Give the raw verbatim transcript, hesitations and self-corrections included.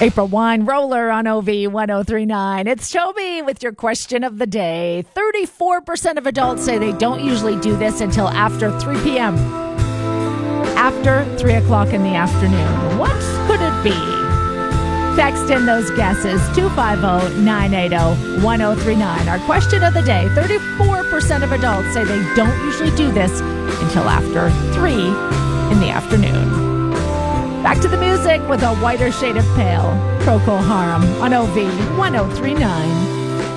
April Wine Roller on O V ten thirty-nine. It's Toby with your question of the day. thirty-four percent of adults say they don't usually do this until after three p.m. After three o'clock in the afternoon. What could it be? Text in those guesses, two five zero, nine eight zero, one zero three nine. Our question of the day, thirty-four percent of adults say they don't usually do this until after three in the afternoon. Back to the music with A Whiter Shade of Pale, Procol Harum on O V ten thirty-nine.